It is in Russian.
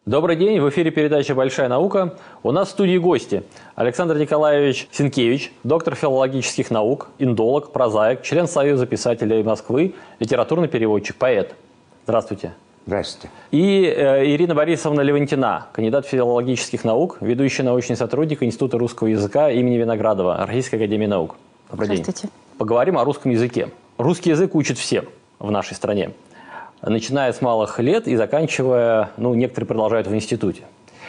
Добрый день, в эфире передача «Большая наука». У нас в студии гости. Александр Николаевич Сенкевич, доктор филологических наук, индолог, прозаик, член Союза писателей Москвы, литературный переводчик, поэт. Здравствуйте. Здравствуйте. И Ирина Борисовна Левантина, кандидат филологических наук, ведущий научный сотрудник Института русского языка имени Виноградова, Российской академии наук. Добрый день. Здравствуйте. Поговорим о русском языке. Русский язык учат всем в нашей стране, начиная с малых лет и заканчивая, некоторые продолжают в институте.